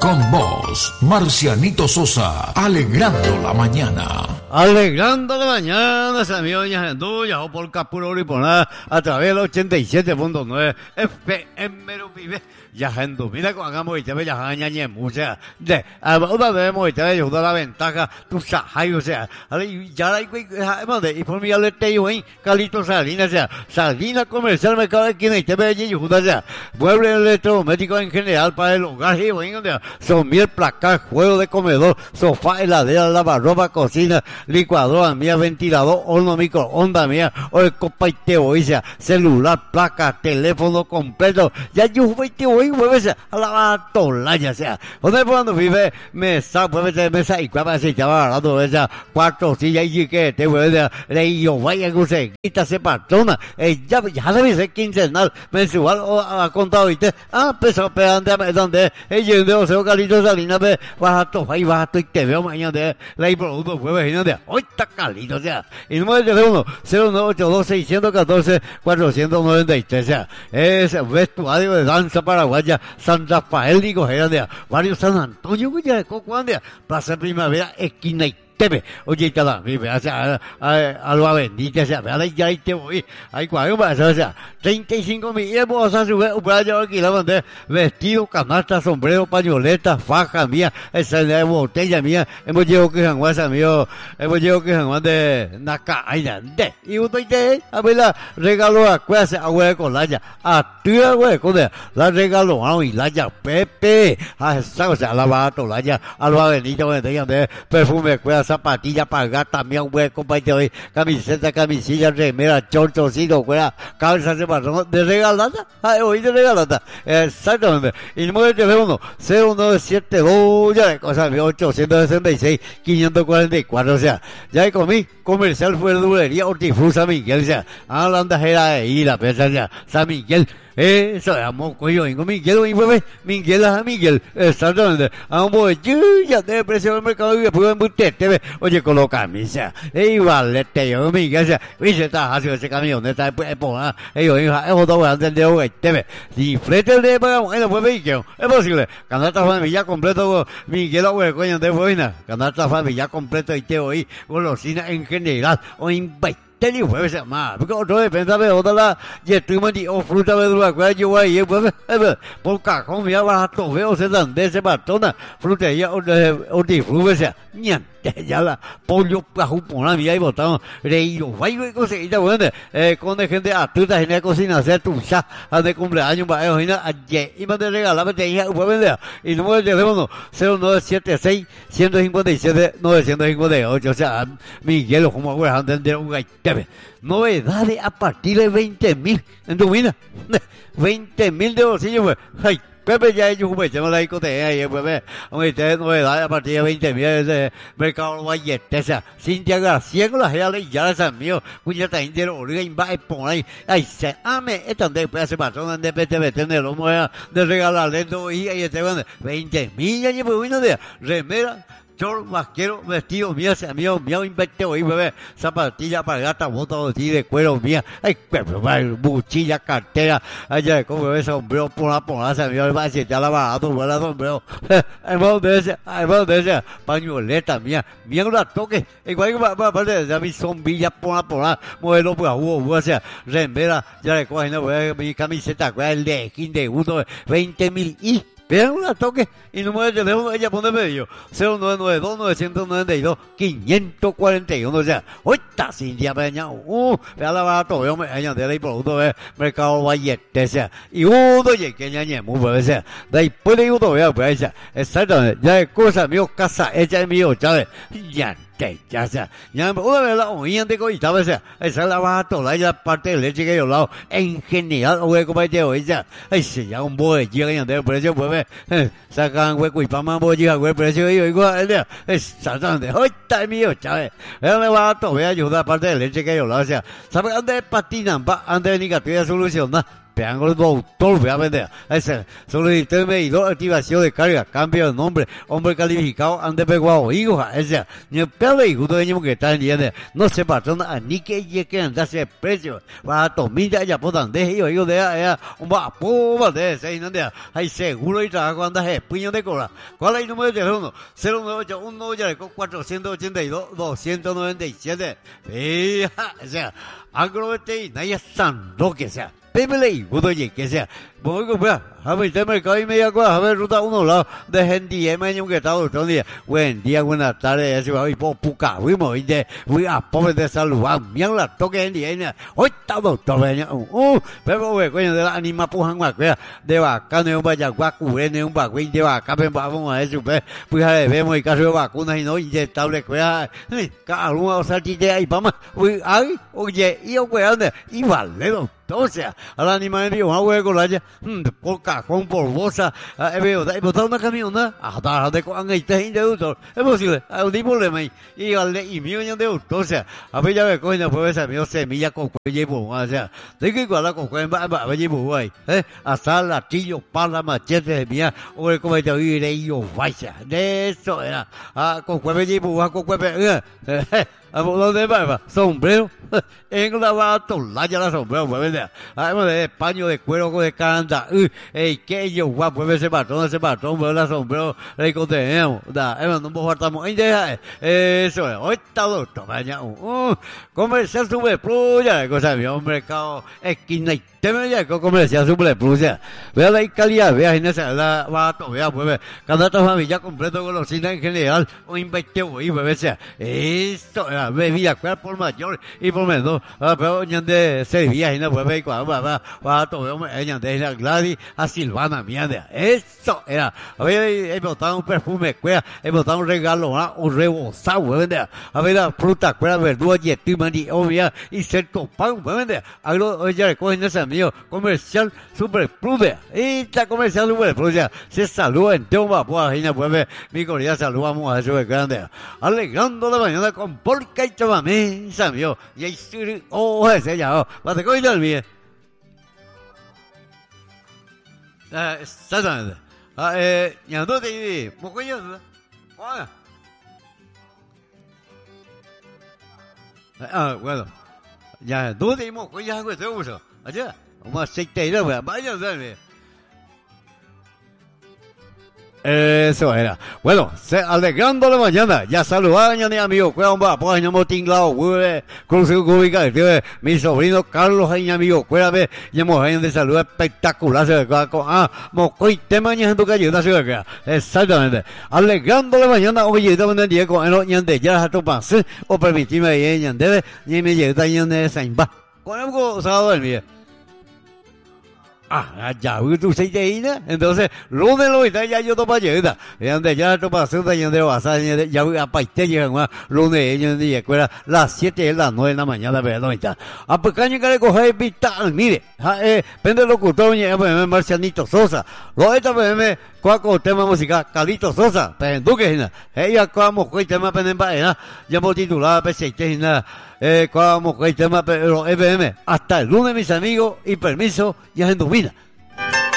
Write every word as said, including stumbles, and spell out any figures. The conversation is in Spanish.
Con vos, Marcianito Sosa, alegrando la mañana. Alegrando la mañana, se amigo doña Gendú, ya por Capuro y Poná, a través del ochenta y siete punto nueve F M Vive. Ya Gendú, mira cuando hagamos y te ve ya jaña ni mucha. De, ahora debemos y te ve ayudar la ventaja, tu sahay, o sea, ya la y por mi alerte y hoy, Calito Salinas, o sea, Salinas Comercial Mercado de Quina y te ve allí y o sea, mueble electrodoméstico en general para el hogar y hoy, son mil placas, juego de comedor, sofá, heladera, lavarropa, cocina, licuadora mía, ventilador, horno, microondas mía, o el copa y te voy, sea, celular, placa, teléfono completo, ya yo voy te voy, muévese a la tolaya, sea, donde cuando vive, mesa, muévese mesa y cuando se llama barato, esa, cuatro sillas y que te mueve, de yo vaya que se quita, se patrona, eh, ya, ya debe ser quincenal, mensual, o a contado y te, ah, peso, pedante, donde, ella, de Oseo Calito Salinas, ve, vas a tocar y vas a y te veo mañana, de, la producto, jueves, y no de, hoy está Calito, o sea, y número de teléfono cero nueve ocho dos seis uno cuatro cuatro nueve tres, o sea, es vestuario de danza paraguaya, San Rafael, digo, era de varios San Antonio, Guaya de Cocuandea, Plaza Primavera, esquina y Teme, oye, cada vez, o sea, algo bendita, o sea, ahora ya ahí te voy, hay cuatro pasa, o sea, treinta y cinco mil euros a su vez, para llevar aquí la bandera, vestido, canasta, sombrero, pañoleta, faja mía, esa es botella mía, hemos llegado que San Juan, mío, hemos llegado que San Juan de Naca, ay, de, y uno y de, a ver la regalo a cuase, a huevo con la ya, a tira huevo con la regalo a y la ya, Pepe, a esa, o sea, la barato, la ya, algo bendita, con de perfume, cueva, zapatilla para gata, mía, güey, compañero, hoy, camiseta, camisilla, remera, chorchocito, güey, cabeza de patrón, de regalada, ay, hoy de regalada, exactamente, y número de teléfono, cero nueve siete dos, ya de cosas, ochocientos sesenta y seis, quinientos cuarenta y cuatro, o sea, ya comí, comercial, verdulería, hortifruti, San Miguel, o sea, a la andajera de ir, la pesa, o sea, San Miguel, eso es amor, cuello, vengo Miguel, mi bebé, Miguel a Miguel, exactamente, ambos, ya de precio del mercado y después en butete, oye, coloca camisa, y vale, te yo, Miguel, o sea, viste, está haciendo ese camión, está después, pues, ellos, hija, es otro grande de hoy, te ve, si flete de paga, bueno, pues Miguel, es posible, canasta familia completo, Miguel, güey, coño, de buena, canasta familia completo y te oí, golosina en general, o invite. Teni jueves se llama, porque otro de pensar otra la, y estuvimos de o fruta verdura, cuál yo voy a ir, por cajón, ya vas a tocar, se dan de ese batona, frutería o de fruta, sea, ñante, ya la, pollo, pajupona, mía y botamos, reído, vaya y cosita, bueno, eh, con de gente atuta, gente de cocina, hacer tu cha, de cumpleaños, para ellos, ayer, y me te regalaba, te dije, pues vender, y número de teléfono, cero nueve siete seis, uno cinco siete, nueve cinco ocho, o sea, Miguel, como voy a entender un gaite. Novedades a partir de veinte mil en tu vida. veinte mil de bolsillo, pues. Ay, Pepe ya ellos, pues, ya me la discoteca ahí, pues, aunque ustedes novedades a partir de veinte mil de mercado Vallete, o sea, Cintia García con la gente ya la San mío, cuya está entero, origa, imba, por ahí, ay, se ame, esta de pues, hace patrón de P T V T, de lomo, de regalarle todo, y ahí este, veinte mil, ya pues, vino de remera, short, vaquero, vestido, mía, se mío, mío, invente hoy, bebé, zapatilla para gata, bota de cuero, mía, ay, buchilla, cartera, ay, como bebé, sombrero, por la ponaza, mío, va a decir, ya la barato, buena sombrero, ay, vamos de ese, ay, vamos de ese, pañoleta, mía, mía, la toque, igual que aparte de mi zombilla, por la ponaza, modelo, pues, hubo, o sea, remera, ya le cogen, mi camiseta, el de skin de uno, veinte mil y, vean una toque y número de teléfono, ella pone medio cero nueve nueve dos, nueve nueve dos, cinco cuatro uno, o sea, hoy está Cintia Peña, uh, vea la barato, veo me añadir el producto de mercado Vallete, o sea, y uno, oye, que ñañe, muy bueno, o sea, después de uno, vea, pues, o sea, exactamente, ya es cosa mío, casa, ella es mío, ¿sabes? Ya, ya, o sea, ya, una vez la oían de coita, o sea, esa es la barato, la parte de leche que yo lado, en general, oye, como te oye, ya, ay, se ya un boe, llega y ande el precio, pues, sacan hueco y pa' mambo, llega el precio, y yo, igual, exactamente, hoy está mío, ¿sabes? Vea, me barato, voy a ayudar, aparte de leche que yo lado, o sea, ¿sabes dónde patinan? Va, antes de ni que te voy a solucionar. Vean el doctor, vea vender. Ese solicité medidor, activación de carga, cambio de nombre, hombre calificado, ande pegado, hijo, ese, ni el pelo y justo que está en no se patrona, ni que llegue que andarse precio, va a tomar ya por de ellos, ellos de allá, un vapo de ese, y no de hay seguro y trabajo anda es puño de cola. ¿Cuál es el número de teléfono? cero nueve ocho uno cuatrocientos ochenta y dos doscientos noventa y siete. Fija, o sea, agrobete y nadie san Roque, o sea. Pépele y puto ye, que sea. Voy a comprar. A ver, te mercado y media cuadra. A ver, ruta uno lado. De gente, y me han que estado todo el día. Buen día, buenas tardes. Ya se va a ir por puca. Fuimos, y de, voy a pobre de saludar. Mierda, toque en día. Hoy está doctor, veña. Uh, pero, güey, coño, de la anima pujan guacuea. De vaca, no un vayaguacu, ne un vacuín de vaca, pen vamos a eso, pues. Pues, a ver, vemos el caso de vacunas y no inyectable, cuea. Cada uno, o sea, chiste ahí, vamos. Uy, ay, oye, y yo, güey, ande. Y vale, doctor, o sea, al animal de una güey con la ya. Por cajón, por bolsa, he veo, he botado una camiona, a dar de con el tejín de autor, es posible, hay un problema y al y mío de autor, o sea, a ver ya me cogen, pues esa mío semilla con cuello, o sea, de que igual con cuello, va a venir muy eh, hasta latillo, pala, machete de mía, o el comentario y de ellos, vaya, de eso era, ah, con cuello, con cuello, eh, ¿a dónde va? Sombrero, en la vato, la ya la sombrero, pues vende, además de paño de cuero de canta, ey, que yo guapo, pues ese patrón, ese patrón, pues la sombrero, le contenemos, da, eh, no nos faltamos, en deja, eso es, hoy está doctor, vaya, uh, comercial sube, pluya, cosa mi hombre, cao, esquina y teme ya, comercial sube, pluya, vea la calidad, vea, en esa, la vato, vea, pues, cada familia completo con los cines en general, o investigo, y pues, sea, esto, bebida, cuál por mayor y por menor, pero ñande servía y no puede ver cuál va, va, va, todo, ñande la Gladys a Silvana, mierda, eso era, a ver, he botado un perfume, cuál, he botado un regalo, un rebozado, ¿verdad? A ver, la fruta, cuál, verdura, y estimani, obvia, y cerco pan, ¿verdad? Algo, oye, recogen ese mío, comercial super prude, esta comercial super prude, se saluda en tema, pues, y no puede ver, mi cordial saludamos a eso de grande, alegrando la mañana con porca y chamamé, sabio, y ahí sí, oh, ese ya, oh, va a coger el bien. Exactamente. Ah, eh, ya no te di, ¿cómo coño? Hola. Ah, bueno. Ya, no te dimos, coño, algo de uso. Allá, un aceite y no, vaya, dale. Eso era. Bueno, se, alegrando la mañana, ya saludaban a mi amigo, cuál va, pues año tinglado, güey, cruce cúbica, mi sobrino Carlos, ahí amigo, cuál ya mujer de salud espectacular, se ve con, ah, mocoy, te mañana en tu calle, una ciudad, exactamente. Alegrando la mañana, oye, yo me día con el ñande, ya a tu pase, o permitirme ir ñande, ni me llega ñande de Saimba. Con algo, sábado del día. Ah, ya, tú se llena, entonces, lunes lo está ya yo topa llena, y donde ya topa segunda y donde vas a ya a paiste llegan lunes ellos de escuela las siete de la nueve de la mañana, pero no está. A pequeño que le coge vital, mire, eh, pende locutor, ya pues Marcianito Sosa, lo esta pues cuaco tema musical, Calito Sosa, pero duque, ella como que tema penemba, ya hemos titulado peseite, eh, como que tema pero F M, hasta el lunes mis amigos y permiso, ya en tu vida.